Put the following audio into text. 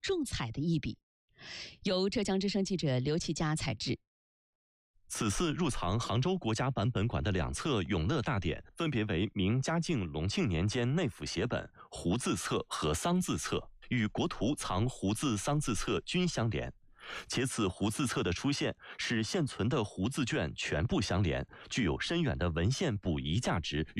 重彩的一笔。由浙江之声记者刘启佳采制。 此次入藏杭州国家版本馆的2册《永乐大典》，分别为明嘉靖、隆庆年间内府写本、胡字册和桑字册，与国图藏胡字、桑字册均相连。且此胡字册的出现，使现存的胡字卷全部相连，具有深远的文献补遗价值